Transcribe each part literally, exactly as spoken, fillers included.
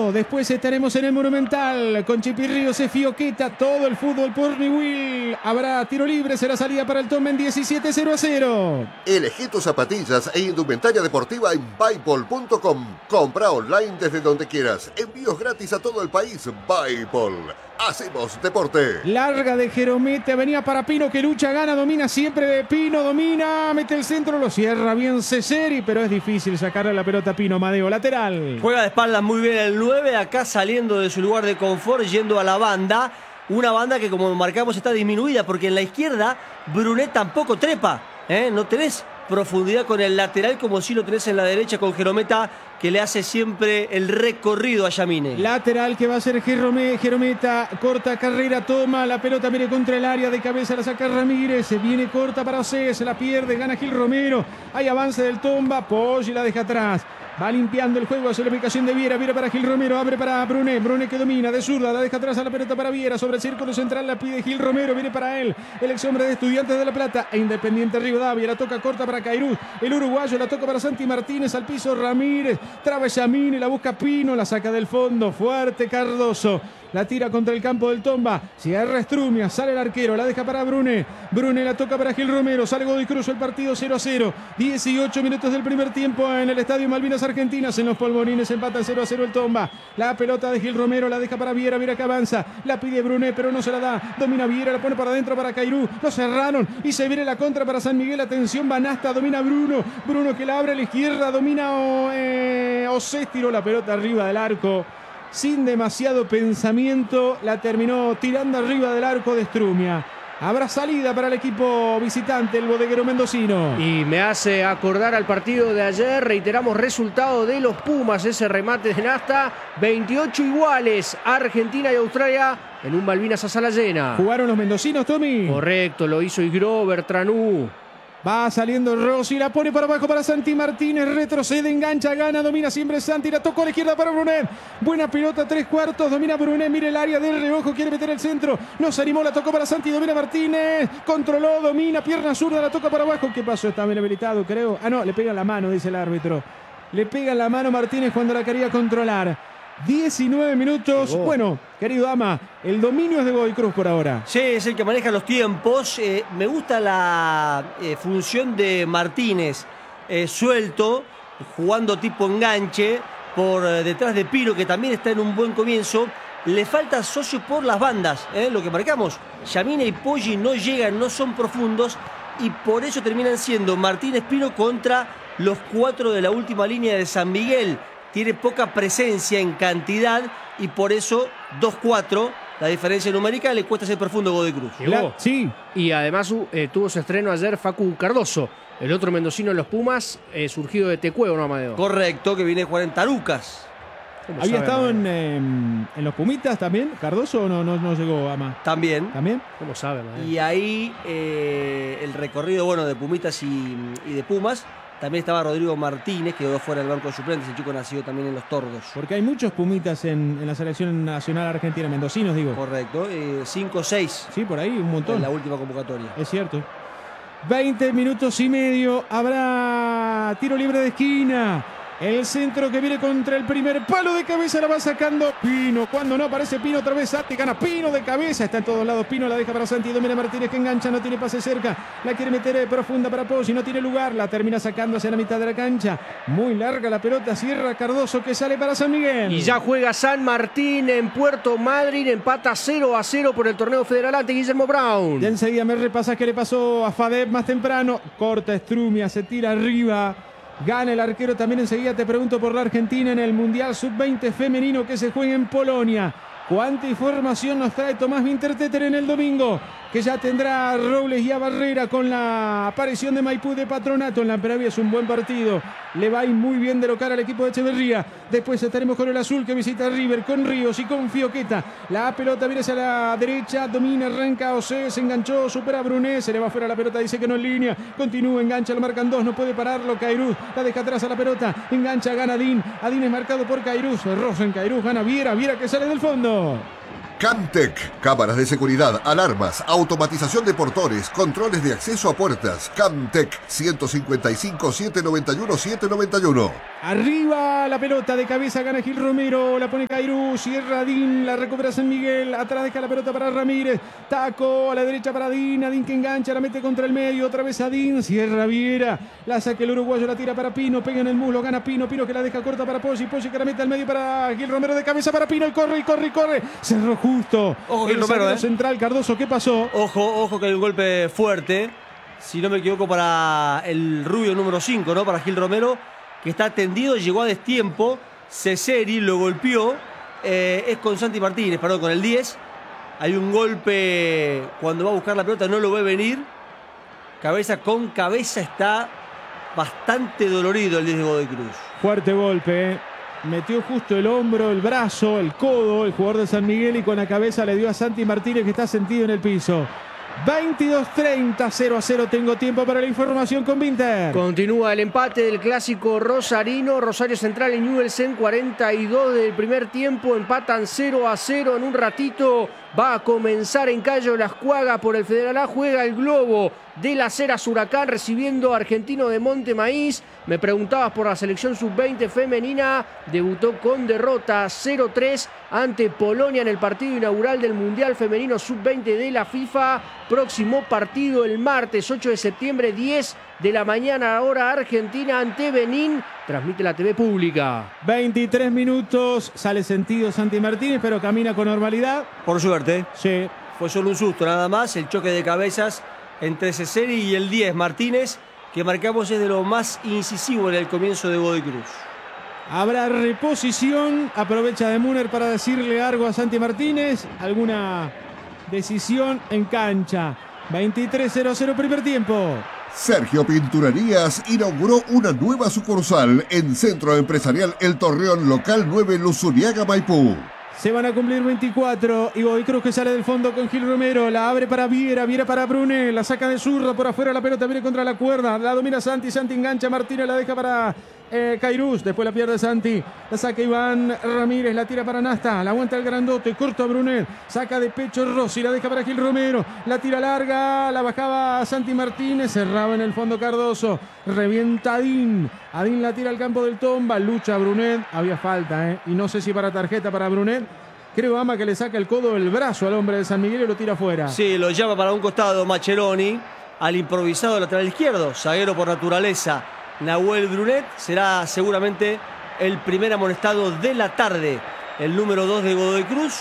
cero. Después estaremos en el Monumental con Chipirríos, Fioqueta, todo el fútbol por Niwil. Habrá tiro libre, será salida para el Tomben diecisiete cero a cero. Elegí tus zapatillas e indumentaria deportiva en Buypol punto com. Compra online desde donde quieras. Envíos gratis a todo el país. Buypol. Hacemos deporte. Larga de Jeromete, venía para Pino que lucha, gana, domina siempre de Pino, domina, mete el centro, lo cierra bien Ceseri, pero es difícil sacarle la pelota a Pino. Amadeo, lateral. Juega de espaldas muy bien el nueve, acá saliendo de su lugar de confort, yendo a la banda. Una banda que, como marcamos, está disminuida porque en la izquierda Brunet tampoco trepa, ¿eh? No tenés profundidad con el lateral como si lo tenés en la derecha con Jerometa, que le hace siempre el recorrido a Yamine. Lateral que va a ser Jerome, Jerometa, corta carrera, toma la pelota, mire contra el área, de cabeza la saca Ramírez, se viene corta para Océ, se la pierde, gana Gil Romero, hay avance del Tomba, Poggi la deja atrás. Va limpiando el juego, hace la ubicación de Viera, Viera para Gil Romero, abre para Brunet, Brunet que domina, de zurda, la deja atrás a la pelota para Viera, sobre el círculo central la pide Gil Romero, viene para él, el ex hombre de Estudiantes de La Plata e Independiente Rivadavia, la toca corta para Cairuz, el uruguayo la toca para Santi Martínez, al piso Ramírez, traba Yamine, la busca Pino, la saca del fondo, fuerte Cardoso. La tira contra el campo del Tomba. Cierra Strumia, sale el arquero, la deja para Brunet. Brunet la toca para Gil Romero. Sale Godoy Cruz, el partido cero a cero. dieciocho minutos del primer tiempo en el Estadio Malvinas Argentinas. En los Polvorines empata cero a cero el Tomba. La pelota de Gil Romero la deja para Viera. Viera que avanza. La pide Brunet, pero no se la da. Domina Viera, la pone para adentro para Cairú. Lo cerraron y se viene la contra para San Miguel. Atención, Banasta, domina Bruno. Bruno que la abre a la izquierda. Domina o, eh, Océs, tiró la pelota arriba del arco. Sin demasiado pensamiento, la terminó tirando arriba del arco de Strumia. Habrá salida para el equipo visitante, el bodeguero mendocino. Y me hace acordar al partido de ayer. Reiteramos resultado de los Pumas, ese remate de Nasta. veintiocho iguales, Argentina y Australia en un Malvinas a sala llena. ¿Jugaron los mendocinos, Tommy? Correcto, lo hizo Igrover, Tranú. Va saliendo Rossi, la pone para abajo para Santi Martínez, retrocede, engancha, gana, domina siempre Santi, la tocó a la izquierda para Brunet. Buena pelota, tres cuartos, domina Brunet, mire el área de reojo, quiere meter el centro, no se animó, la tocó para Santi, domina Martínez, controló, domina, pierna zurda, la toca para abajo. ¿Qué pasó? Está bien habilitado, creo. Ah, no, le pega la mano, dice el árbitro. Le pega la mano Martínez cuando la quería controlar. diecinueve minutos. Llegó. Bueno, querido Ama, el dominio es de Godoy Cruz por ahora. Sí, es el que maneja los tiempos. Eh, me gusta la eh, función de Martínez, eh, suelto, jugando tipo enganche, por eh, detrás de Piro, que también está en un buen comienzo. Le falta socio por las bandas, eh, lo que marcamos. Yamine y Poggi no llegan, no son profundos, y por eso terminan siendo Martínez Pino contra los cuatro de la última línea de San Miguel. Tiene poca presencia en cantidad y por eso dos cuatro, la diferencia numérica, le cuesta ser profundo a Godoy Cruz. Llegó. Sí. Y además eh, tuvo su estreno ayer Facu Cardoso, el otro mendocino en los Pumas, eh, surgido de Tecueo, ¿no, Amadeo? Correcto, que viene a jugar en Tarucas. ¿Había sabe, estado en, eh, en los Pumitas también, Cardoso, o no, no, no llegó, Ama? También. ¿También? ¿Cómo sabe, Amadeo? Y ahí eh, el recorrido, bueno, de Pumitas y, y de Pumas. También estaba Rodrigo Martínez, que quedó fuera del banco de suplentes. El chico nació también en Los Tordos. Porque hay muchos Pumitas en, en la selección nacional argentina, mendocinos, digo. Correcto, cinco o seis. Sí, por ahí, un montón. En la última convocatoria. Es cierto. veinte minutos y medio. Habrá tiro libre de esquina. El centro que viene contra el primer palo de cabeza, la va sacando Pino. Cuando no aparece Pino, otra vez Santi gana Pino de cabeza. Está en todos lados Pino, la deja para Santi. Domina Martínez que engancha, no tiene pase cerca. La quiere meter profunda para Poggi, no tiene lugar. La termina sacando hacia la mitad de la cancha. Muy larga la pelota, cierra Cardoso que sale para San Miguel. Y ya juega San Martín en Puerto Madryn. Empata cero a cero por el torneo federal ante Guillermo Brown. Ya enseguida me repasa qué le pasó a Fadeb más temprano. Corta Strumia, se tira arriba. Gana el arquero. También enseguida te pregunto por la Argentina en el Mundial sub veinte femenino que se juega en Polonia. ¿Cuánta información nos trae Tomás Winterteter en el domingo? Que ya tendrá a Robles y a Barrera con la aparición de Maipú de Patronato. En la previa es un buen partido. Le va a ir muy bien de local al equipo de Echeverría. Después estaremos con el azul que visita a River, con Ríos y con Fioqueta. La pelota viene hacia la derecha, domina, arranca Océ, se enganchó, supera a Brunet, se le va fuera la pelota, dice que no en línea. Continúa, engancha, lo marcan dos, no puede pararlo. Cairuz la deja atrás a la pelota, engancha, gana Adín. Adín es marcado por Cairuz. Rosen Cairuz, gana Viera, Viera que sale del fondo. Camtec, cámaras de seguridad, alarmas, automatización de portones, controles de acceso a puertas. Camtec, ciento cincuenta y cinco, setecientos noventa y uno, setecientos noventa y uno. Arriba la pelota de cabeza, gana Gil Romero, la pone Cairú, cierra Adín, la recupera San Miguel, atrás deja la pelota para Ramírez, taco a la derecha para Adín, Adín que engancha, la mete contra el medio, otra vez Adín, cierra Viera, la saca el uruguayo, la tira para Pino, pega en el muslo, gana Pino, Pino que la deja corta para Poggi, Poggi que la mete al medio para Gil Romero, de cabeza para Pino, y corre, y corre, y corre, cerró justo. Ojo el Gil Romero, eh. central, Cardoso, ¿qué pasó? Ojo, ojo que hay un golpe fuerte, si no me equivoco, para el rubio número cinco, ¿no? Para Gil Romero, que está tendido, llegó a destiempo, Ceseri lo golpeó, eh, es con Santi Martínez, perdón, con el diez, hay un golpe cuando va a buscar la pelota, no lo ve venir, cabeza con cabeza, está bastante dolorido el diez de Godoy Cruz. Fuerte golpe, eh. Metió justo el hombro, el brazo, el codo, el jugador de San Miguel, y con la cabeza le dio a Santi Martínez, que está sentido en el piso. veintidós treinta, cero a cero. Tengo tiempo para la información con Vinter. Continúa el empate del clásico rosarino. Rosario Central y Newell's en cuarenta y dos del primer tiempo. Empatan cero a cero. En un ratito va a comenzar en Cayo Las Cuagas por el Federal A. Juega el Globo de las Heras Huracán recibiendo a Argentino de Monte Maíz. Me preguntabas por la selección sub veinte femenina. Debutó con derrota cero tres ante Polonia en el partido inaugural del Mundial Femenino sub veinte de la FIFA. Próximo partido el martes ocho de septiembre, diez de la mañana, hora argentina, ante Benín. Transmite la T V pública. veintitrés minutos, sale sentido Santi Martínez, pero camina con normalidad. Por suerte. Sí. Fue solo un susto nada más, el choque de cabezas entre Ceseri y el diez Martínez, que marcamos es de lo más incisivo en el comienzo de Godoy Cruz. Habrá reposición, aprovecha de Müner para decirle algo a Santi Martínez, alguna decisión en cancha. veintitrés cero cero primer tiempo. Sergio Pinturerías inauguró una nueva sucursal en Centro Empresarial El Torreón, local nueve, Luzuriaga, Maipú. Se van a cumplir veinticuatro y Godoy Cruz que sale del fondo con Gil Romero. La abre para Viera, Viera para Brunet. La saca de zurda por afuera, la pelota viene contra la cuerda. La domina Santi, Santi engancha, Martínez la deja para eh, Cairús. Después la pierde Santi. La saca Iván Ramírez, la tira para Nasta. La aguanta el grandote, corta a Brunet. Saca de pecho Rossi, la deja para Gil Romero. La tira larga, la bajaba Santi Martínez. Cerraba en el fondo Cardoso. Revienta Adín. Adín la tira al campo del Tomba. Lucha Brunet. Había falta, ¿eh? Y no sé si para tarjeta para Brunet. Creo Ama que le saca el codo del brazo al hombre de San Miguel y lo tira afuera. Sí, lo llama para un costado Maccheroni al improvisado lateral izquierdo, zaguero por naturaleza, Nahuel Brunet. Será seguramente el primer amonestado de la tarde, el número dos de Godoy Cruz.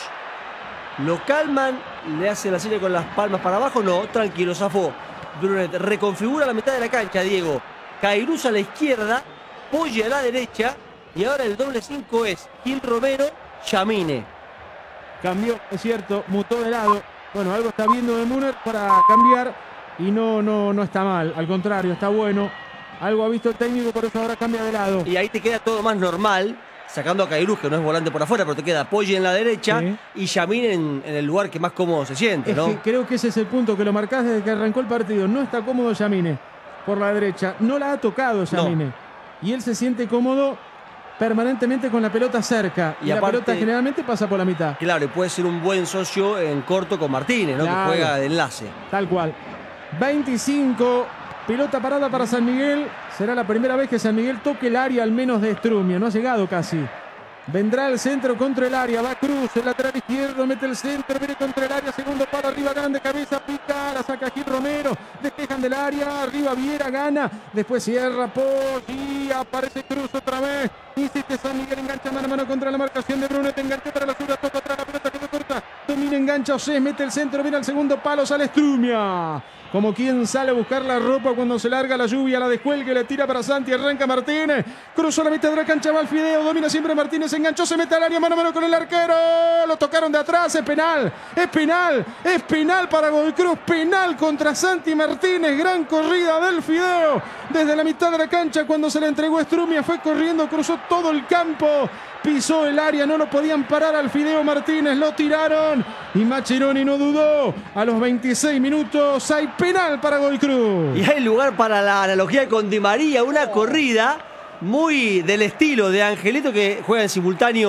Lo calman, le hace la señal con las palmas para abajo. No, tranquilo, zafó Brunet. Reconfigura la mitad de la cancha, Diego. Cairús a la izquierda, Poggi a la derecha, y ahora el doble cinco es Gil Romero, Yamine. Cambió, es cierto, mutó de lado. Bueno, algo está viendo de Müner para cambiar y no, no, no está mal. Al contrario, está bueno. Algo ha visto el técnico, por eso ahora cambia de lado. Y ahí te queda todo más normal, sacando a Cairús, que no es volante por afuera, pero te queda Poggi en la derecha, sí, y Yamine en, en el lugar que más cómodo se siente, es ¿no? Que creo que ese es el punto que lo marcás desde que arrancó el partido. No está cómodo Yamine por la derecha. No la ha tocado Yamine. No. Y él se siente cómodo permanentemente con la pelota cerca. Y, y aparte, la pelota generalmente pasa por la mitad. Claro, y puede ser un buen socio en corto con Martínez, ¿no? Claro, que juega de enlace. Tal cual. veinticinco, pelota parada para San Miguel. Será la primera vez que San Miguel toque el área al menos de Strumia. No ha llegado casi. Vendrá el centro contra el área. Va Cruz, el lateral izquierdo, mete el centro, viene contra el área. Segundo palo arriba, grande cabeza, pica, la saca Gil Romero. Despejan del área, arriba Viera, gana. Después cierra Poggi, aparece Cruz otra vez. Insiste San Miguel, engancha mano a mano contra la marcación de Brunet. Engancha para la zurda, toca atrás, la pelota quedó corta. Domina, engancha Osés, mete el centro, viene al segundo palo, sale Strumia. Como quien sale a buscar la ropa cuando se larga la lluvia, la descuelga y le tira para Santi, arranca Martínez, cruzó la mitad de la cancha, va al Fideo, domina siempre Martínez, enganchó, se mete al área, mano a mano con el arquero, lo tocaron de atrás, es penal, es penal, es penal para Godoy Cruz, penal contra Santi Martínez, gran corrida del Fideo, desde la mitad de la cancha cuando se le entregó Strumia, fue corriendo, cruzó todo el campo, pisó el área, no lo podían parar al Fideo Martínez, lo tiraron y Maccheroni no dudó. A los veintiséis minutos hay penal para Godoy Cruz. Y hay lugar para la analogía con Di María, una corrida muy del estilo de Angelito, que juega en simultáneo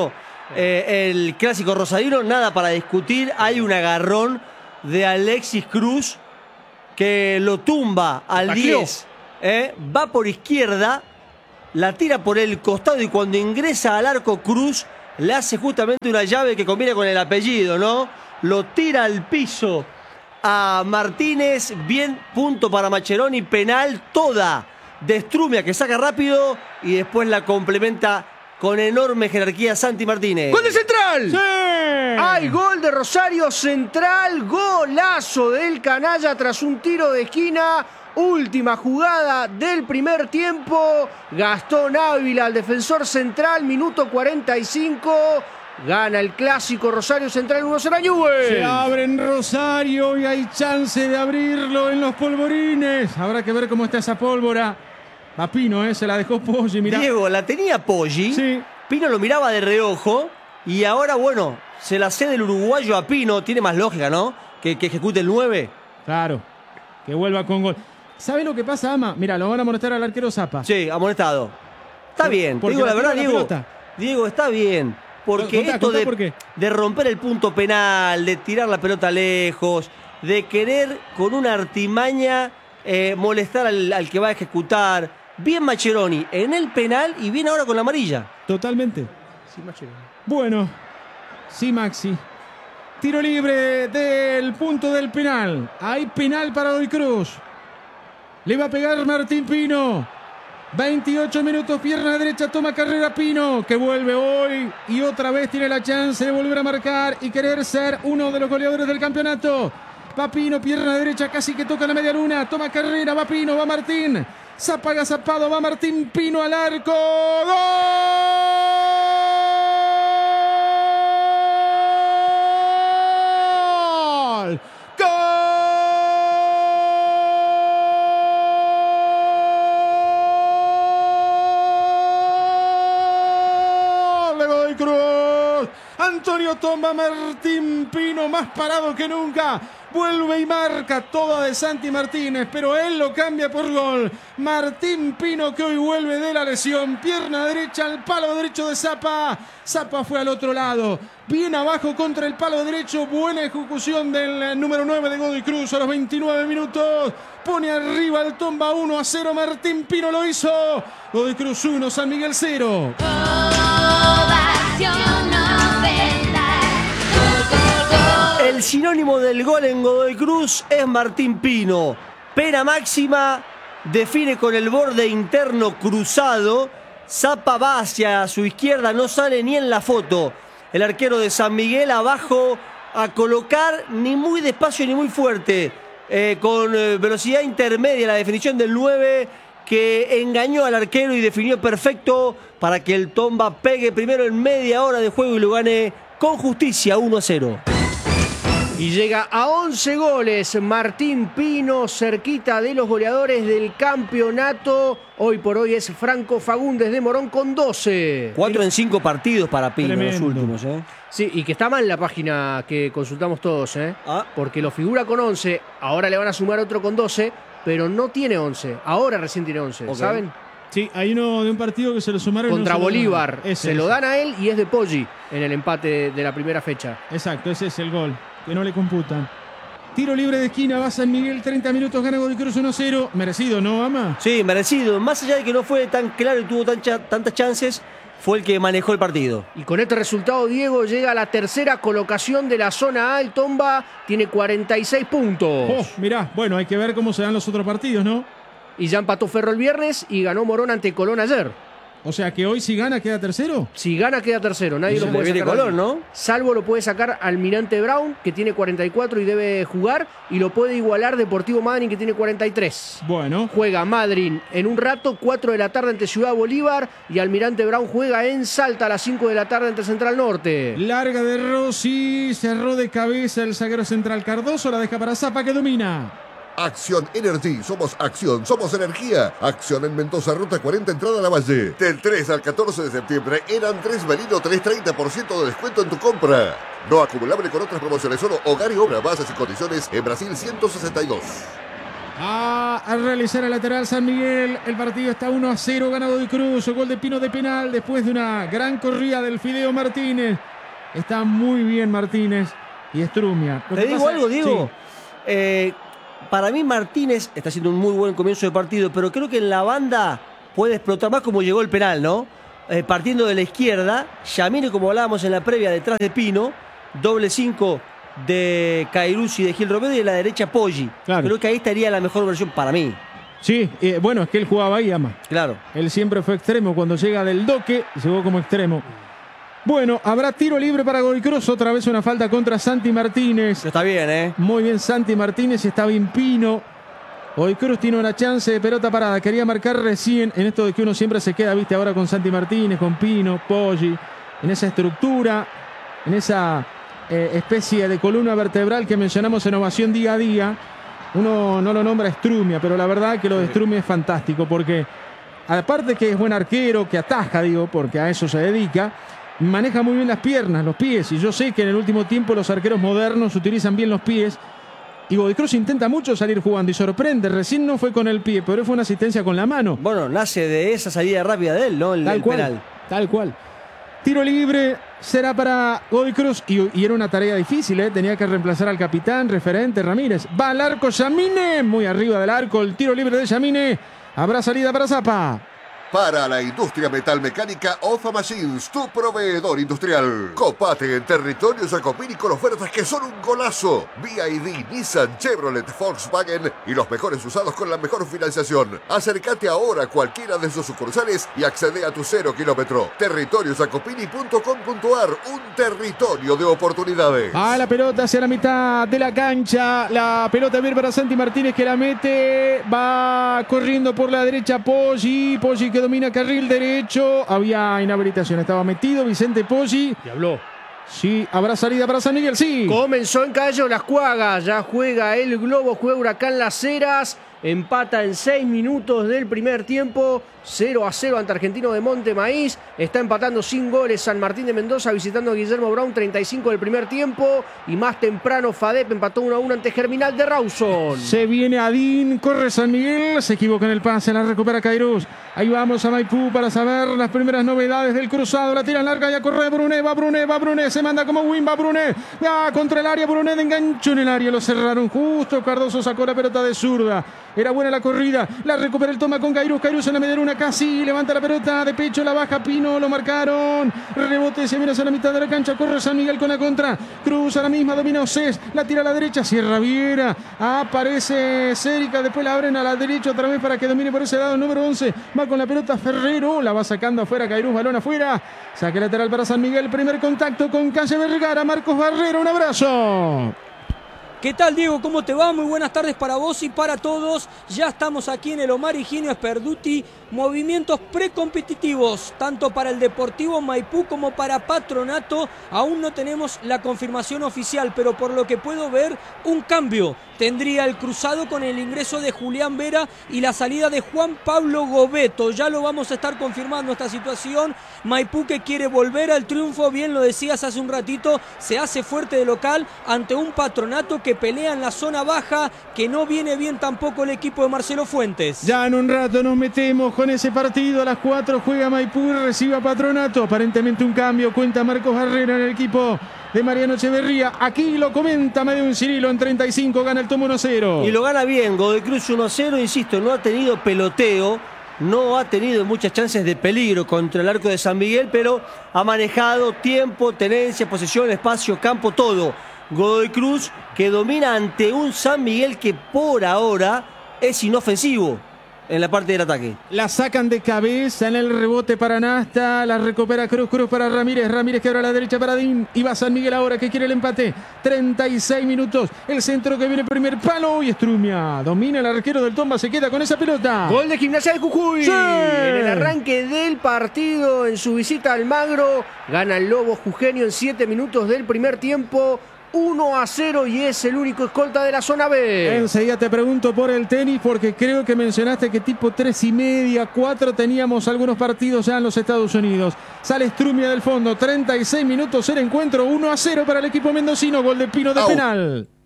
Eh, el clásico rosarino, nada para discutir. Hay un agarrón de Alexis Cruz que lo tumba al diez. Eh, va por izquierda, la tira por el costado y cuando ingresa al arco Cruz le hace justamente una llave que combina con el apellido, ¿no? Lo tira al piso a Martínez. Bien, punto para Maccheroni. Penal toda de Strumia que saca rápido y después la complementa con enorme jerarquía Santi Martínez. ¡Gol de Central! ¡Sí! Hay gol de Rosario Central. Golazo del canalla tras un tiro de esquina. Última jugada del primer tiempo. Gastón Ávila, el defensor central, minuto cuarenta y cinco. Gana el clásico Rosario Central uno cero a Newell's. Se abre en Rosario y hay chance de abrirlo en los polvorines. Habrá que ver cómo está esa pólvora. A Pino, ¿eh? Se la dejó Poggi, mirá. Diego, la tenía Poggi. Sí. Pino lo miraba de reojo. Y ahora, bueno, se la cede el uruguayo a Pino. Tiene más lógica, ¿no? Que, que ejecute el nueve. Claro. Que vuelva con gol. ¿Sabe lo que pasa, Ama? Mira, lo van a molestar al arquero Zapa. Sí, amonestado. Está Por, bien. Te digo la verdad, Diego. Pelota. Diego, está bien. Porque Contá, esto contá de, por qué. de romper el punto penal, de tirar la pelota lejos, de querer con una artimaña eh, molestar al, al que va a ejecutar. Bien Maccheroni en el penal y bien ahora con la amarilla. Totalmente. Sí, Maccheroni. Bueno, sí, Maxi. Tiro libre del punto del penal. Hay penal para Godoy Cruz. Le va a pegar Martín Pino. veintiocho minutos, pierna derecha, toma carrera Pino, que vuelve hoy y otra vez tiene la chance de volver a marcar y querer ser uno de los goleadores del campeonato. Va Pino, pierna derecha, casi que toca la media luna, toma carrera, va Pino, va Martín. Zapa agazapado, va Martín Pino al arco. ¡Gol! Cruz. Antonio Tomba, Martín Pino más parado que nunca. Vuelve y marca toda de Santi Martínez, pero él lo cambia por gol. Martín Pino que hoy vuelve de la lesión. Pierna derecha al palo derecho de Zapa. Zapa fue al otro lado. Bien abajo contra el palo derecho. Buena ejecución del número nueve de Godoy Cruz a los veintinueve minutos. Pone arriba el Tomba uno a cero. Martín Pino lo hizo. Godoy Cruz uno, San Miguel cero. El sinónimo del gol en Godoy Cruz es Martín Pino. Pena máxima, define con el borde interno cruzado. Zapa va hacia su izquierda, no sale ni en la foto. El arquero de San Miguel abajo a colocar ni muy despacio ni muy fuerte. Eh, con eh, velocidad intermedia la definición del nueve que engañó al arquero y definió perfecto para que el Tomba pegue primero en media hora de juego y lo gane con justicia uno a cero. Y llega a once goles Martín Pino, cerquita de los goleadores del campeonato. Hoy por hoy es Franco Fagundes de Morón con doce. Cuatro en cinco partidos para Pino, Tremendo. los últimos. ¿eh? Sí, y que está mal la página que consultamos todos, ¿eh? Ah. Porque lo figura con once, ahora le van a sumar otro con doce, pero no tiene once. Ahora recién tiene once, Ok. ¿saben? Sí, hay uno de un partido que se lo sumaron. y Contra no se lo Bolívar. dieron. Ese, se lo ese. dan a él y es de Poggi en el empate de la primera fecha. Exacto, ese es el gol, que no le computan. Tiro libre de esquina, va San Miguel, treinta minutos, gana Godoy Cruz uno cero. Merecido, ¿no, Ama? Sí, merecido. Más allá de que no fue tan claro y tuvo tancha- tantas chances, fue el que manejó el partido. Y con este resultado, Diego llega a la tercera colocación de la zona A. El Tomba tiene cuarenta y seis puntos. Oh, mirá, bueno, hay que ver cómo se dan los otros partidos, ¿no? Y ya empató Ferro el viernes y ganó Morón ante Colón ayer. O sea que hoy si gana queda tercero. Si gana, queda tercero. Nadie Y lo se puede le viene sacar. Colón, ¿no? Salvo lo puede sacar Almirante Brown, que tiene cuarenta y cuatro y debe jugar. Y lo puede igualar Deportivo Madryn, que tiene cuarenta y tres. Bueno, Juega Madryn en un rato, cuatro de la tarde ante Ciudad Bolívar. Y Almirante Brown juega en Salta a las cinco de la tarde ante Central Norte. larga de Rossi, cerró de cabeza el zaguero central Cardoso, la deja para Zapa que domina. Acción Energy, somos acción, somos energía. Acción en Mendoza, ruta cuarenta, entrada a la Valle. Del tres al catorce de septiembre, eran tres Merino, tres treinta por ciento de descuento en tu compra. No acumulable con otras promociones, solo hogar y obra, bases y condiciones en Brasil ciento sesenta y dos. A, a realizar el lateral San Miguel. El partido está uno a cero, gana Godoy Cruz. Gol de Pino de penal después de una gran corrida del Fideo Martínez. Está muy bien Martínez y Strumia. Te digo pasa, algo, Diego. Sí. Eh, para mí Martínez está haciendo un muy buen comienzo de partido, pero creo que en la banda puede explotar más como llegó el penal, ¿no? Eh, partiendo de la izquierda, Yamine, como hablábamos en la previa, detrás de Pino, doble cinco de Cairuz y de Gil Romero, y de la derecha Poggi. Claro. Creo que ahí estaría la mejor versión para mí. Sí, eh, bueno, es que él jugaba ahí, ama. Claro. Él siempre fue extremo. Cuando llega del Doque, llegó como extremo. Bueno, habrá tiro libre para Godoy Cruz. Otra vez una falta contra Santi Martínez. Está bien, ¿eh? Muy bien Santi Martínez, está bien Pino. Godoy Cruz tiene una chance de pelota parada. Quería marcar recién en esto de que uno siempre se queda, viste, ahora con Santi Martínez, con Pino, Poggi, en esa estructura, en esa eh, especie de columna vertebral que mencionamos en Ovación día a día. Uno no lo nombra Strumia, pero la verdad que lo de Strumia es fantástico porque, aparte que es buen arquero, que ataja, digo, porque a eso se dedica, maneja muy bien las piernas, los pies. Y yo sé que en el último tiempo los arqueros modernos utilizan bien los pies. Y Godoy Cruz intenta mucho salir jugando y sorprende. Recién no fue con el pie, pero fue una asistencia con la mano. Bueno, nace de esa salida rápida de él, ¿no? El, tal el cual, penal. Tal cual. Tiro libre será para Godoy Cruz y, y era una tarea difícil, ¿eh? Tenía que reemplazar al capitán, referente Ramírez. Va al arco Yamine, muy arriba del arco, el tiro libre de Yamine. Habrá salida para Zapa. Para la industria metalmecánica, Ofa Machines, tu proveedor industrial. Copate en territorio Jacopini con ofertas que son un golazo. B Y D, Nissan, Chevrolet, Volkswagen y los mejores usados con la mejor financiación. Acércate ahora a cualquiera de sus sucursales y accede a tu cero kilómetro. territorio jacopini punto com punto ar, un territorio de oportunidades. A la pelota hacia la mitad de la cancha. La pelota viene para Santi Martínez que la mete. Va corriendo por la derecha Poggi. Poggi que domina carril derecho. Había inhabilitación, estaba metido Vicente Poggi. Y habló. Sí, habrá salida para San Miguel, sí. Comenzó en Cayo Las Cuagas, ya juega el Globo, juega Huracán Las Heras. Empata en seis minutos del primer tiempo, cero a cero ante Argentino de Monte Maíz. Está empatando sin goles San Martín de Mendoza visitando a Guillermo Brown, treinta y cinco del primer tiempo. Y más temprano Fadep empató uno a uno ante Germinal de Rawson. Se viene Adín, corre San Miguel, se equivoca en el pase, la recupera Cairuz. Ahí vamos a Maipú para saber las primeras novedades del cruzado. La tira larga y a correr Brunet, va Brunet, va Brunet, se manda como win, va Brunet. Va contra el área, Brunet de engancho en el área, lo cerraron justo. Cardoso sacó la pelota de zurda. Era buena la corrida, la recupera el toma con Cairuz, Cairuz en la medialuna casi, levanta la pelota de pecho, la baja Pino, lo marcaron, rebote, se viene hacia la mitad de la cancha, corre San Miguel con la contra, cruza la misma, domina Océs, la tira a la derecha, cierra Viera, aparece Cérica, después la abren a la derecha otra vez para que domine por ese lado el número once, va con la pelota Ferrero, la va sacando afuera Cairuz, balón afuera, saque lateral para San Miguel, primer contacto con Calle Vergara, Marcos Barrero, un abrazo. ¿Qué tal, Diego? ¿Cómo te va? Muy buenas tardes para vos y para todos. Ya estamos aquí en el Omar Higinio Sperduti. Movimientos precompetitivos, tanto para el Deportivo Maipú como para Patronato. Aún no tenemos la confirmación oficial, pero por lo que puedo ver, un cambio tendría el cruzado con el ingreso de Julián Vera y la salida de Juan Pablo Gobeto. Ya lo vamos a estar confirmando esta situación. Maipú que quiere volver al triunfo, bien lo decías hace un ratito, se hace fuerte de local ante un Patronato que pelea en la zona baja, que no viene bien tampoco el equipo de Marcelo Fuentes. Ya en un rato nos metemos con ese partido. A las cuatro juega Maipú y recibe a Patronato. Aparentemente un cambio, cuenta Marcos Barrera en el equipo de Mariano Echeverría. Aquí lo comenta medio un Cirilo en treinta y cinco, gana el tomo uno a cero. Y lo gana bien, Godoy Cruz uno a cero, insisto, no ha tenido peloteo, no ha tenido muchas chances de peligro contra el arco de San Miguel, pero ha manejado tiempo, tenencia, posesión, espacio, campo, todo. Godoy Cruz que domina ante un San Miguel que por ahora es inofensivo en la parte del ataque. La sacan de cabeza en el rebote para Nasta, la recupera Cruz, Cruz para Ramírez, Ramírez que abre a la derecha para Dín, y va San Miguel ahora que quiere el empate, treinta y seis minutos, el centro que viene primer palo y Strumia, domina el arquero del Tomba, se queda con esa pelota. Gol de Gimnasia de Jujuy, ¡sí! En el arranque del partido, en su visita al Magro, gana el Lobo Jujeño en siete minutos del primer tiempo, uno a cero y es el único escolta de la zona B. Enseguida te pregunto por el tenis porque creo que mencionaste que tipo tres y media, cuatro teníamos algunos partidos ya en los Estados Unidos. Sale Strumia del fondo, treinta y seis minutos el encuentro, uno a cero para el equipo mendocino, gol de Pino de Au. penal.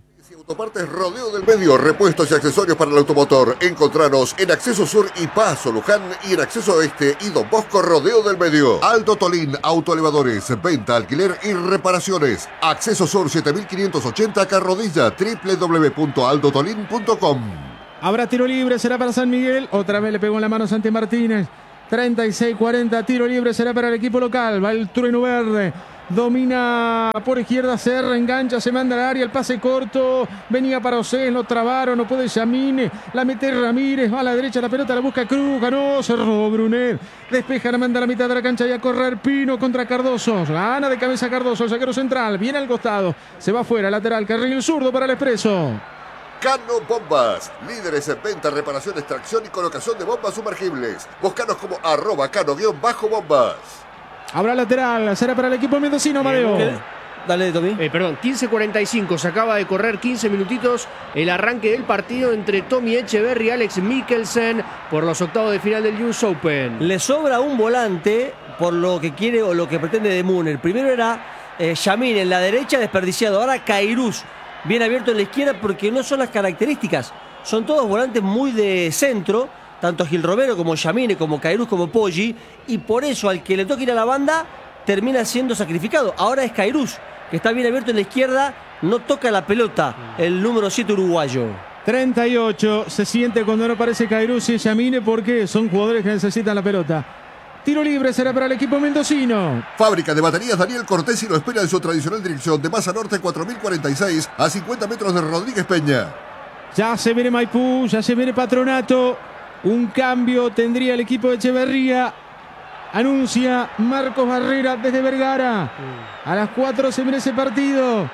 Autopartes Rodeo del Medio, repuestos y accesorios para el automotor. Encontranos en Acceso Sur y Paso Luján y en Acceso Oeste y Don Bosco Rodeo del Medio. Aldo Tolín, autoelevadores, venta, alquiler y reparaciones. Acceso Sur siete mil quinientos ochenta Carrodilla, doble u doble u doble u punto aldo tolín punto com. Habrá tiro libre, será para San Miguel. Otra vez le pegó en la mano Santi Martínez. treinta y seis cuarenta, tiro libre será para el equipo local. Va el trueno verde. Domina por izquierda, se reengancha, se manda al área, el pase corto, venía para Osés, lo trabaron, no puede Yamine, la mete Ramírez, va a la derecha, la pelota la busca Cruz, ganó, cerró Brunet, despeja, la manda a la mitad de la cancha y a correr Pino contra Cardoso, gana de cabeza Cardoso, el saquero central, viene al costado, se va afuera, lateral, carril zurdo para el Expreso. Cano Bombas, líderes en venta, reparación, extracción y colocación de bombas sumergibles. Búscanos como arroba cano-bombas. Habrá lateral, será para el equipo mendocino, Amadeo. Dale, Tommy. Eh, perdón, quince cuarenta y cinco, se acaba de correr quince minutitos el arranque del partido entre Tommy Echeverry y Alex Mikkelsen por los octavos de final del U S Open. Le sobra un volante por lo que quiere o lo que pretende de Moon. El primero era eh, Yamin en la derecha, desperdiciado. Ahora Cairuz, bien abierto en la izquierda porque no son las características. Son todos volantes muy de centro. Tanto Gil Romero como Yamine, como Cairuz, como Poggi, y por eso al que le toca ir a la banda termina siendo sacrificado. Ahora es Cairuz, que está bien abierto en la izquierda, no toca la pelota el número siete uruguayo. treinta y ocho, se siente cuando no aparece Cairuz y Yamine porque son jugadores que necesitan la pelota. Tiro libre será para el equipo mendocino. Fábrica de baterías Daniel Cortés y lo espera en su tradicional dirección de Masa Norte cuatro mil cuarenta y seis a cincuenta metros de Rodríguez Peña. Ya se viene Maipú, ya se viene Patronato. Un cambio tendría el equipo de Echeverría. Anuncia Marcos Barrera desde Vergara. A las cuatro se viene ese partido.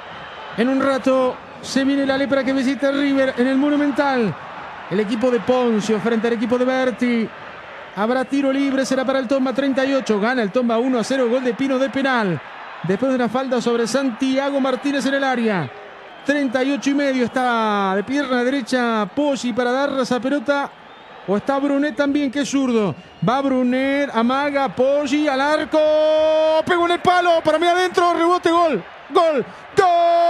En un rato se viene la lepra que visita River en el Monumental. El equipo de Poncio frente al equipo de Berti. Habrá tiro libre, será para el Tomba. Treinta y ocho, gana el Tomba uno a cero. Gol de Pino de penal. Después de una falta sobre Santiago Martínez en el área. treinta y ocho y medio, está de pierna derecha Poggi para dar esa pelota. O está Brunet también, que es zurdo. Va Brunet, amaga, Poggi al arco. Pegó en el palo, para mí adentro, rebote, gol. Gol. ¡Gol!